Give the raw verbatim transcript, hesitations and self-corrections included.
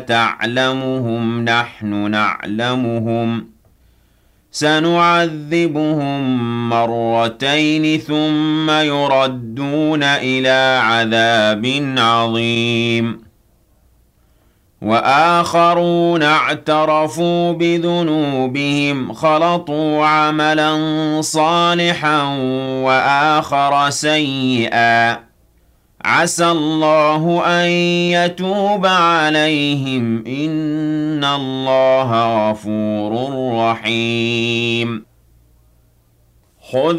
تعلمهم نحن نعلمهم سنعذبهم مرتين ثم يردون إلى عذاب عظيم وآخرون اعترفوا بذنوبهم خلطوا عملا صالحا وآخر سيئا عسى الله أن يتوب عليهم إن الله غفور رحيم خذ